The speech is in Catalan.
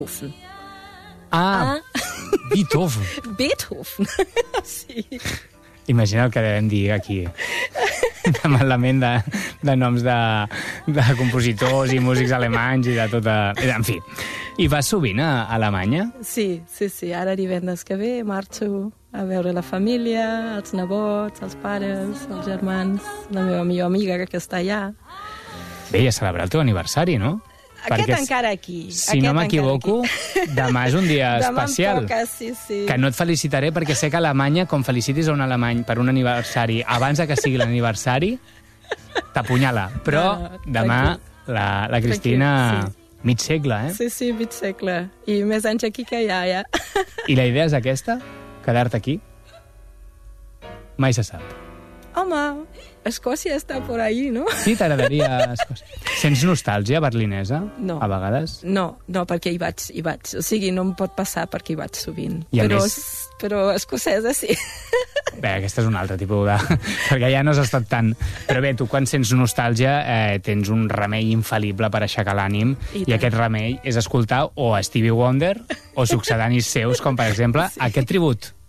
Beethoven. Beethoven, sí. Imagina el que devem dir aquí. De malament de noms de compositors i músics alemanys i de tota... En fi. I vas sovint a Alemanya? Sí. Ara divendres que ve marxo a veure la família, els nebots, els pares, els germans, la meva millor amiga que està allà. Bé, i a celebrar el teu aniversari, no? Aquest encara aquí. Si no m'equivoco, demà és un dia especial. Demà em toca, sí. Que no et felicitaré perquè sé que a Alemanya, com felicitis a un alemany per un aniversari abans que sigui l'aniversari, t'apunyala. Però demà la Cristina... Mig segle, eh? Sí, mig segle. I més anys aquí que allà, ja. I la idea és aquesta? Quedar-te aquí? Mai se sap. Home, Escòcia està por ahí, no? Sí, t'agradaria Escòcia. Sents nostàlgia berlinesa? No. A vegades? No, perquè hi vaig. O sigui, no em pot passar perquè hi vaig sovint. Però escocesa sí. Bé, aquesta és un altre tipus de... perquè ja no has estat tant... Però bé, tu quan sents nostàlgia tens un remei infal·lible per aixecar l'ànim i aquest remei és escoltar o Stevie Wonder o succedanis seus, com per exemple aquest tribut